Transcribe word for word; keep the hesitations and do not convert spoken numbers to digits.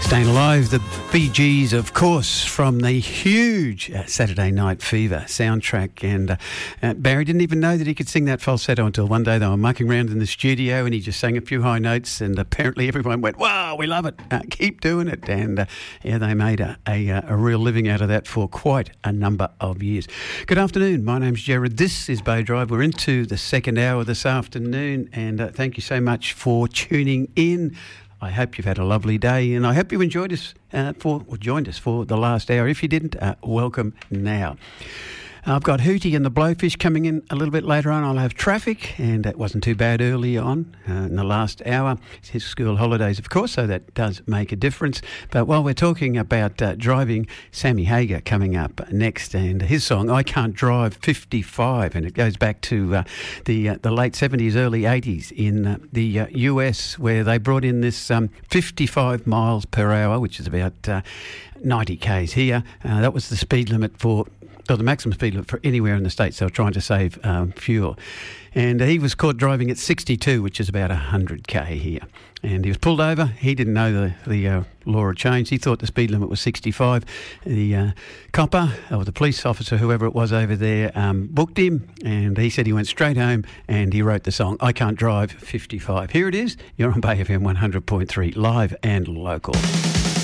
Staying Alive, the Bee Gees, of course, from the huge uh, Saturday Night Fever soundtrack. And uh, uh, Barry didn't even know that he could sing that falsetto until one day they were mucking around in the studio and he just sang a few high notes, and apparently everyone went, wow, we love it, uh, keep doing it. And uh, yeah, they made a, a, a real living out of that for quite a number of years. Good afternoon, my name's Jared. This is Bay Drive. We're into the second hour this afternoon, and uh, thank you so much for tuning in. I hope you've had a lovely day, and I hope you enjoyed us uh, for, or joined us for the last hour. If you didn't, uh, welcome now. I've got Hootie and the Blowfish coming in a little bit later on. I'll have traffic, and it wasn't too bad early on uh, in the last hour. It's his school holidays, of course, so that does make a difference. But while we're talking about uh, driving, Sammy Hagar coming up next, and his song, I Can't Drive fifty-five, and it goes back to uh, the uh, the late seventies, early eighties in uh, the uh, U S, where they brought in this um, fifty-five miles per hour, which is about uh, ninety kays here. Uh, that was the speed limit for... So the maximum speed limit for anywhere in the States. They were trying to save um, fuel. And he was caught driving at sixty-two, which is about one hundred k here. And he was pulled over. He didn't know the, the uh, law had changed. He thought the speed limit was sixty-five. The uh, copper, or the police officer, whoever it was over there, um, booked him. And he said he went straight home and he wrote the song, I Can't Drive fifty-five. Here it is. You're on Bay F M one hundred point three, live and local.